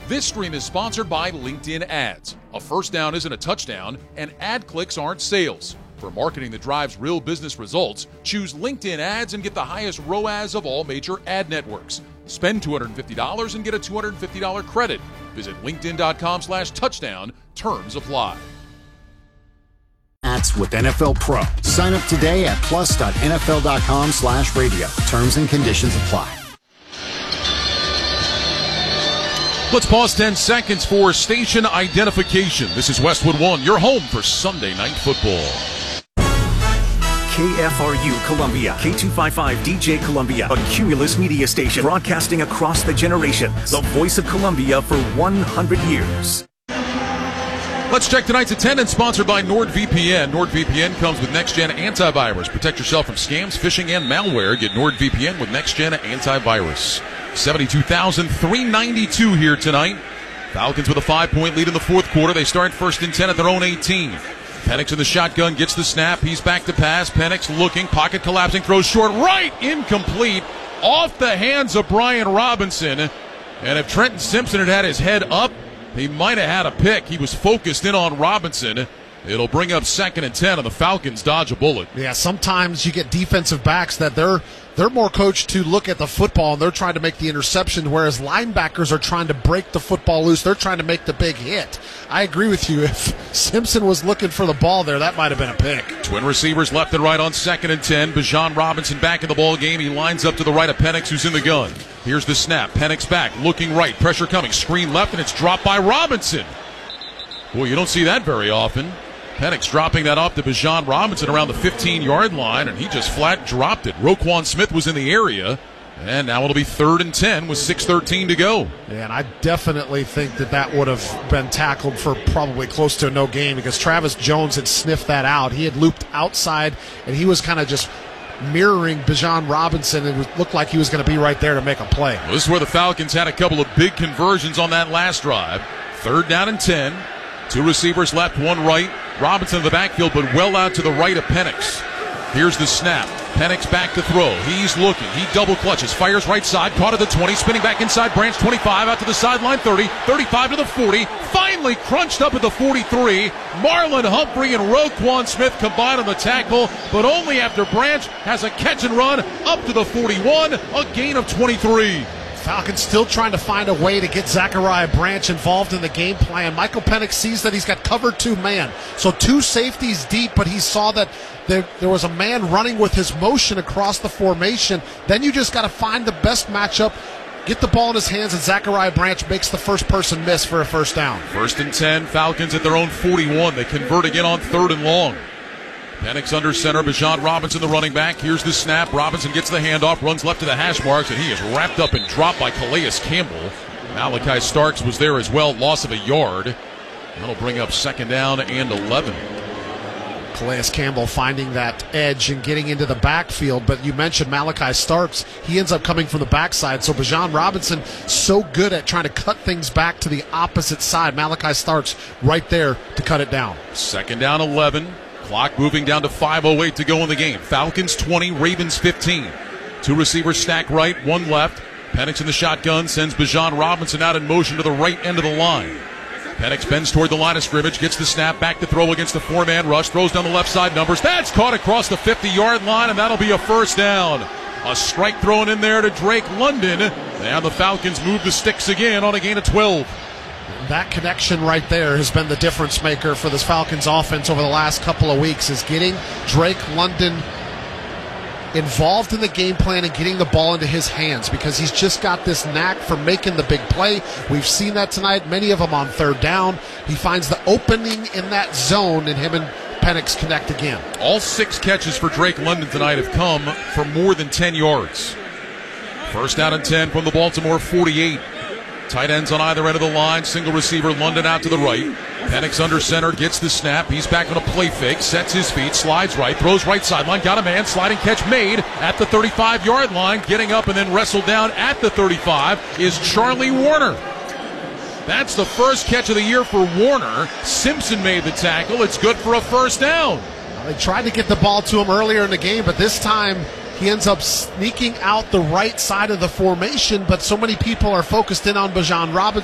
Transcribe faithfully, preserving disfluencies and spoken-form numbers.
This stream is sponsored by LinkedIn Ads. A first down isn't a touchdown, and ad clicks aren't sales. For marketing that drives real business results, choose LinkedIn Ads and get the highest R O A S of all major ad networks. Spend two hundred fifty dollars and get a two hundred fifty dollars credit. Visit linkedin.com slash touchdown. Terms apply. Ads with N F L Pro. Sign up today at plus.nfl.com slash radio. Terms and conditions apply. Let's pause ten seconds for station identification. This is Westwood One, your home for Sunday Night Football. K F R U Columbia, K two fifty-five D J Columbia, a Cumulus media station broadcasting across the generations. The voice of Columbia for one hundred years. Let's check tonight's attendance, sponsored by NordVPN. NordVPN comes with next-gen antivirus. Protect yourself from scams, phishing, and malware. Get NordVPN with next-gen antivirus. seventy-two thousand three hundred ninety-two here tonight. Falcons with a five-point lead in the fourth quarter. They start first and ten at their own eighteen. Penix in the shotgun, gets the snap. He's back to pass. Penix looking, pocket collapsing, throws short, right, incomplete, off the hands of Brian Robinson. And if Trenton Simpson had had his head up, he might have had a pick. He was focused in on Robinson. It'll bring up second and ten, and the Falcons dodge a bullet. Yeah, sometimes you get defensive backs that they're they're more coached to look at the football, and they're trying to make the interception, whereas linebackers are trying to break the football loose. They're trying to make the big hit. I agree with you. If Simpson was looking for the ball there, that might have been a pick. Twin receivers left and right on second and ten. Bijan Robinson back in the ball game. He lines up to the right of Penix, who's in the gun. Here's the snap. Penix back, looking right. Pressure coming. Screen left, and it's dropped by Robinson. Boy, you don't see that very often. Penix dropping that off to Bijan Robinson around the fifteen-yard line, and he just flat dropped it. Roquan Smith was in the area, and now it'll be third and ten with six thirteen to go. Yeah, and I definitely think that that would have been tackled for probably close to a no gain, because Travis Jones had sniffed that out. He had looped outside, and he was kind of just mirroring Bijan Robinson. It was, looked like he was going to be right there to make a play. Well, this is where the Falcons had a couple of big conversions on that last drive. Third down and ten. Two receivers left, one right. Robinson in the backfield, but well out to the right of Penix. Here's the snap. Penix back to throw. He's looking. He double clutches. Fires right side. Caught at the twenty. Spinning back inside. Branch twenty-five. Out to the sideline. thirty. thirty-five to the forty. Finally crunched up at the forty-three. Marlon Humphrey and Roquan Smith combine on the tackle, but only after Branch has a catch and run up to the forty-one. A gain of twenty-three. Falcons still trying to find a way to get Zachariah Branch involved in the game plan. Michael Penix sees that he's got covered two man. So two safeties deep, but he saw that there, there was a man running with his motion across the formation. Then you just got to find the best matchup, get the ball in his hands, and Zachariah Branch makes the first person miss for a first down. First and ten, Falcons at their own forty-one. They convert again on third and long. Penix under center, Bijan Robinson the running back. Here's the snap. Robinson gets the handoff, runs left to the hash marks, and he is wrapped up and dropped by Calais Campbell. Malachi Starks was there as well, loss of a yard. That'll bring up second down and eleven. Calais Campbell finding that edge and getting into the backfield, but you mentioned Malachi Starks. He ends up coming from the backside, so Bijan Robinson so good at trying to cut things back to the opposite side. Malachi Starks right there to cut it down. Second down, eleven. Clock moving down to five oh eight to go in the game. Falcons twenty, Ravens fifteen. Two receivers stack right, one left. Penix in the shotgun sends Bijan Robinson out in motion to the right end of the line. Penix bends toward the line of scrimmage, gets the snap, back to throw against the four-man rush, throws down the left side numbers. That's caught across the fifty-yard line, and that'll be a first down. A strike thrown in there to Drake London, and the Falcons move the sticks again on a gain of twelve. That connection right there has been the difference maker for this Falcons offense over the last couple of weeks, is getting Drake London involved in the game plan and getting the ball into his hands, because he's just got this knack for making the big play. We've seen that tonight, many of them on third down. He finds the opening in that zone, and him and Penix connect again. All six catches for Drake London tonight have come for more than ten yards. First down and ten from the Baltimore forty-eight. Tight ends on either end of the line. Single receiver, London out to the right. Penix under center, gets the snap. He's back on a play fake, sets his feet, slides right, throws right sideline, got a man, sliding catch made at the thirty-five-yard line. Getting up and then wrestled down at the thirty-five is Charlie Warner. That's the first catch of the year for Warner. Simpson made the tackle. It's good for a first down. Well, they tried to get the ball to him earlier in the game, but this time he ends up sneaking out the right side of the formation, but so many people are focused in on Bijan Robinson.